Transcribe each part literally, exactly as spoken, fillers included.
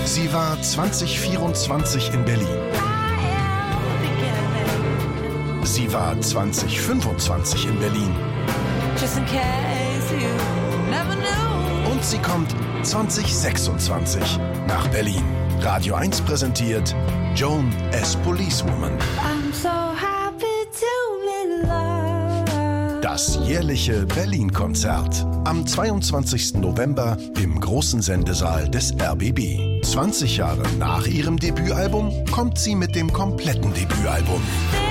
Sie war zwanzig vierundzwanzig in Berlin. Sie war zwanzig fünfundzwanzig in Berlin. Und sie kommt zwanzig sechsundzwanzig nach Berlin. Radio eins präsentiert Joan as Policewoman. Das jährliche Berlin-Konzert. Am zweiundzwanzigsten November im großen Sendesaal des R B B. zwanzig Jahre nach ihrem Debütalbum kommt sie mit dem kompletten Debütalbum.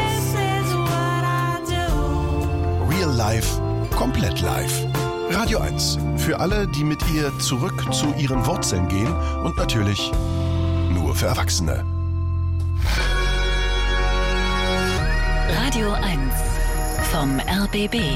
Real Life, komplett live. Radio eins. Für alle, die mit ihr zurück zu ihren Wurzeln gehen und natürlich nur für Erwachsene. Radio eins vom R B B.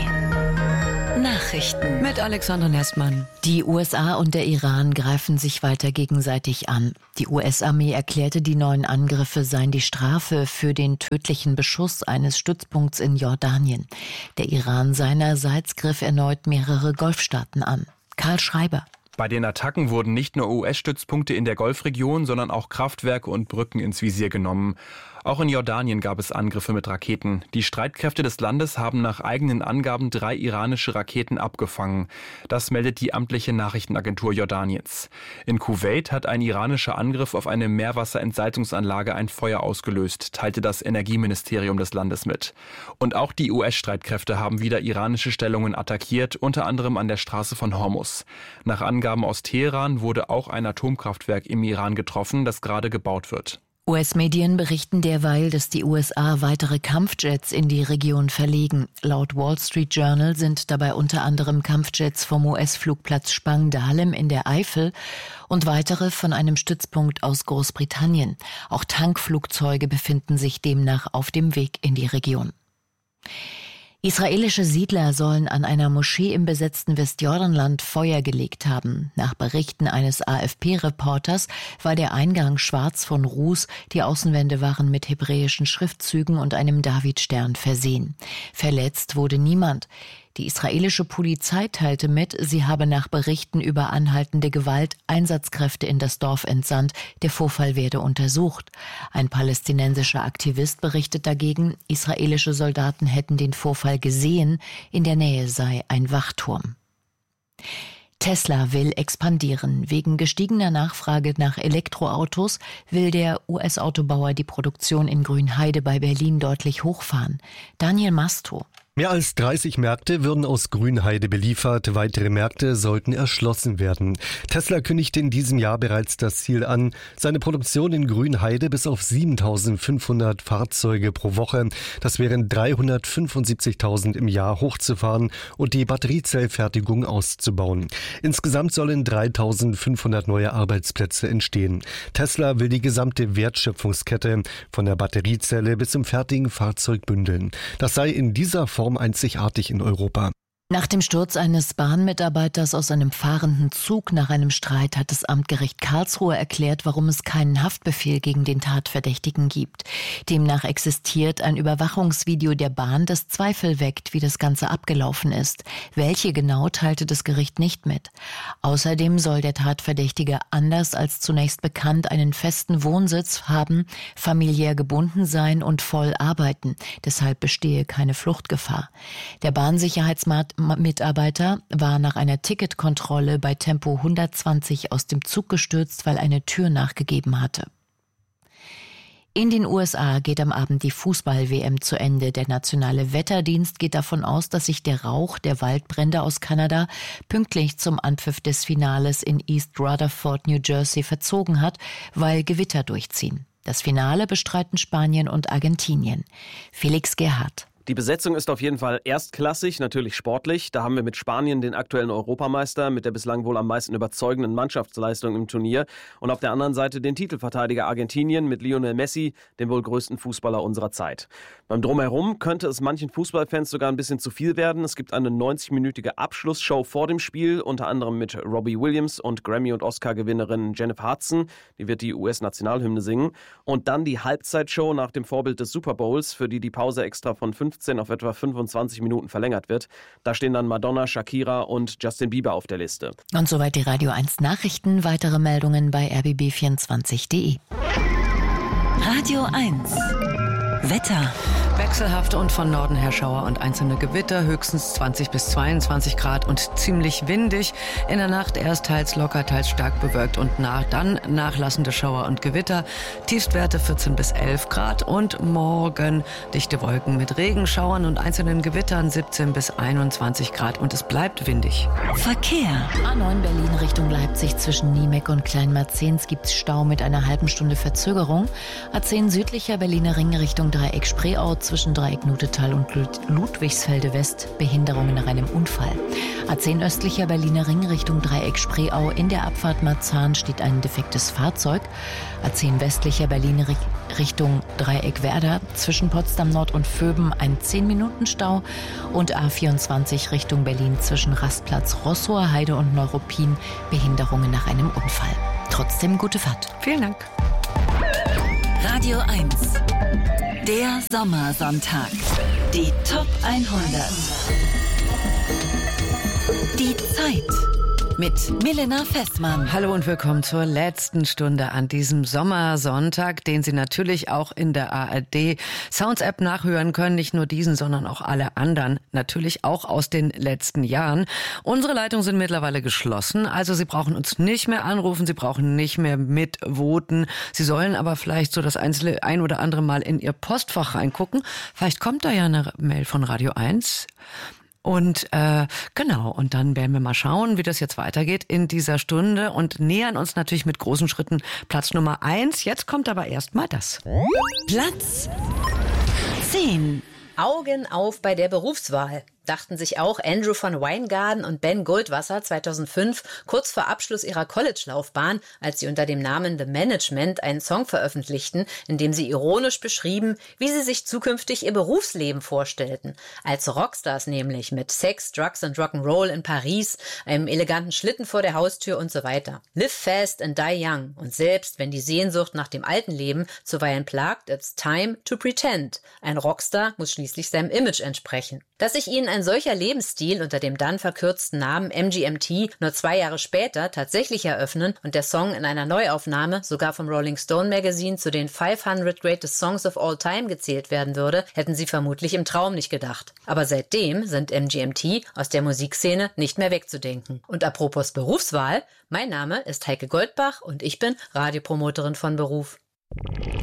Nachrichten mit Alexander Nestmann. Die U S A und der Iran greifen sich weiter gegenseitig an. Die U S-Armee erklärte, die neuen Angriffe seien die Strafe für den tödlichen Beschuss eines Stützpunkts in Jordanien. Der Iran seinerseits griff erneut mehrere Golfstaaten an. Karl Schreiber. Bei den Attacken wurden nicht nur U S-Stützpunkte in der Golfregion, sondern auch Kraftwerke und Brücken ins Visier genommen. Auch in Jordanien gab es Angriffe mit Raketen. Die Streitkräfte des Landes haben nach eigenen Angaben drei iranische Raketen abgefangen. Das meldet die amtliche Nachrichtenagentur Jordaniens. In Kuwait hat ein iranischer Angriff auf eine Meerwasserentsalzungsanlage ein Feuer ausgelöst, teilte das Energieministerium des Landes mit. Und auch die U S-Streitkräfte haben wieder iranische Stellungen attackiert, unter anderem an der Straße von Hormuz. Nach Angaben aus Teheran wurde auch ein Atomkraftwerk im Iran getroffen, das gerade gebaut wird. U S-Medien berichten derweil, dass die U S A weitere Kampfjets in die Region verlegen. Laut Wall Street Journal sind dabei unter anderem Kampfjets vom U S-Flugplatz Spangdahlem in der Eifel und weitere von einem Stützpunkt aus Großbritannien. Auch Tankflugzeuge befinden sich demnach auf dem Weg in die Region. Israelische Siedler sollen an einer Moschee im besetzten Westjordanland Feuer gelegt haben. Nach Berichten eines A F P-Reporters war der Eingang schwarz von Ruß, die Außenwände waren mit hebräischen Schriftzügen und einem Davidstern versehen. Verletzt wurde niemand. Die israelische Polizei teilte mit, sie habe nach Berichten über anhaltende Gewalt Einsatzkräfte in das Dorf entsandt. Der Vorfall werde untersucht. Ein palästinensischer Aktivist berichtet dagegen, israelische Soldaten hätten den Vorfall gesehen. In der Nähe sei ein Wachturm. Tesla will expandieren. Wegen gestiegener Nachfrage nach Elektroautos will der U S-Autobauer die Produktion in Grünheide bei Berlin deutlich hochfahren. Daniel Masto. Mehr als dreißig Märkte würden aus Grünheide beliefert, weitere Märkte sollten erschlossen werden. Tesla kündigte in diesem Jahr bereits das Ziel an, seine Produktion in Grünheide bis auf siebentausendfünfhundert Fahrzeuge pro Woche, das wären dreihundertfünfundsiebzigtausend im Jahr, hochzufahren und die Batteriezellfertigung auszubauen. Insgesamt sollen dreitausendfünfhundert neue Arbeitsplätze entstehen. Tesla will die gesamte Wertschöpfungskette von der Batteriezelle bis zum fertigen Fahrzeug bündeln. Das sei in dieser Form einzigartig in Europa. Nach dem Sturz eines Bahnmitarbeiters aus einem fahrenden Zug nach einem Streit hat das Amtsgericht Karlsruhe erklärt, warum es keinen Haftbefehl gegen den Tatverdächtigen gibt. Demnach existiert ein Überwachungsvideo der Bahn, das Zweifel weckt, wie das Ganze abgelaufen ist. Welche genau, teilte das Gericht nicht mit. Außerdem soll der Tatverdächtige anders als zunächst bekannt einen festen Wohnsitz haben, familiär gebunden sein und voll arbeiten. Deshalb bestehe keine Fluchtgefahr. Der Bahnsicherheitsmitarbeiter war nach einer Ticketkontrolle bei Tempo hundertzwanzig aus dem Zug gestürzt, weil eine Tür nachgegeben hatte. In den U S A geht am Abend die Fußball-W M zu Ende. Der nationale Wetterdienst geht davon aus, dass sich der Rauch der Waldbrände aus Kanada pünktlich zum Anpfiff des Finales in East Rutherford, New Jersey, verzogen hat, weil Gewitter durchziehen. Das Finale bestreiten Spanien und Argentinien. Felix Gerhardt. Die Besetzung ist auf jeden Fall erstklassig, natürlich sportlich. Da haben wir mit Spanien den aktuellen Europameister mit der bislang wohl am meisten überzeugenden Mannschaftsleistung im Turnier. Und auf der anderen Seite den Titelverteidiger Argentinien mit Lionel Messi, dem wohl größten Fußballer unserer Zeit. Beim Drumherum könnte es manchen Fußballfans sogar ein bisschen zu viel werden. Es gibt eine neunzig-minütige Abschlussshow vor dem Spiel, unter anderem mit Robbie Williams und Grammy- und Oscar-Gewinnerin Jennifer Hudson. Die wird die U S-Nationalhymne singen. Und dann die Halbzeitshow nach dem Vorbild des Super Bowls, für die die Pause extra von fünf fünfzehn auf etwa fünfundzwanzig Minuten verlängert wird. Da stehen dann Madonna, Shakira und Justin Bieber auf der Liste. Und soweit die Radio eins Nachrichten. Weitere Meldungen bei r b b vierundzwanzig punkt d e. Radio eins Wetter. Wechselhaft und von Norden her Schauer und einzelne Gewitter, höchstens zwanzig bis zweiundzwanzig Grad und ziemlich windig. In der Nacht erst teils locker, teils stark bewölkt und nach, dann nachlassende Schauer und Gewitter. Tiefstwerte vierzehn bis elf Grad und morgen dichte Wolken mit Regenschauern und einzelnen Gewittern siebzehn bis einundzwanzig Grad und es bleibt windig. Verkehr. A neun Berlin Richtung Leipzig zwischen Niemek und Kleinmarzens gibt's Stau mit einer halben Stunde Verzögerung. A zehn südlicher Berliner Ring Richtung Dreieck Spreeau zwischen Dreieck Nutetal und Ludwigsfelde West Behinderungen nach einem Unfall. A zehn östlicher Berliner Ring Richtung Dreieck Spreeau in der Abfahrt Marzahn steht ein defektes Fahrzeug. A zehn westlicher Berliner Richtung Dreieck Werder zwischen Potsdam Nord und Vöben ein zehn Minuten Stau und A vierundzwanzig Richtung Berlin zwischen Rastplatz Rossower Heide und Neuruppin Behinderungen nach einem Unfall. Trotzdem gute Fahrt. Vielen Dank. Radio eins. Der Sommersonntag. Die Top hundert. Die Zeit. Mit Milena Fessmann. Hallo und willkommen zur letzten Stunde an diesem Sommersonntag, den Sie natürlich auch in der A R D Sounds App nachhören können. Nicht nur diesen, sondern auch alle anderen. Natürlich auch aus den letzten Jahren. Unsere Leitungen sind mittlerweile geschlossen. Also Sie brauchen uns nicht mehr anrufen. Sie brauchen nicht mehr mitvoten. Sie sollen aber vielleicht so das einzelne ein oder andere Mal in Ihr Postfach reingucken. Vielleicht kommt da ja eine Mail von Radio eins. Und äh, genau, und dann werden wir mal schauen, wie das jetzt weitergeht in dieser Stunde und nähern uns natürlich mit großen Schritten Platz Nummer eins. Jetzt kommt aber erstmal das. Platz zehn. Augen auf bei der Berufswahl, dachten sich auch Andrew von Weingarten und Ben Goldwasser zweitausendfünf kurz vor Abschluss ihrer College-Laufbahn, als sie unter dem Namen The Management einen Song veröffentlichten, in dem sie ironisch beschrieben, wie sie sich zukünftig ihr Berufsleben vorstellten. Als Rockstars nämlich, mit Sex, Drugs und Rock'n'Roll in Paris, einem eleganten Schlitten vor der Haustür und so weiter. Live fast and die young. Und selbst wenn die Sehnsucht nach dem alten Leben zuweilen plagt, it's time to pretend. Ein Rockstar muss schließlich seinem Image entsprechen. Dass sich ihnen ein solcher Lebensstil unter dem dann verkürzten Namen M G M T nur zwei Jahre später tatsächlich eröffnen und der Song in einer Neuaufnahme sogar vom Rolling Stone Magazine zu den fünfhundert Greatest Songs of All Time gezählt werden würde, hätten sie vermutlich im Traum nicht gedacht. Aber seitdem sind M G M T aus der Musikszene nicht mehr wegzudenken. Und apropos Berufswahl, mein Name ist Heike Goldbach und ich bin Radiopromoterin von Beruf.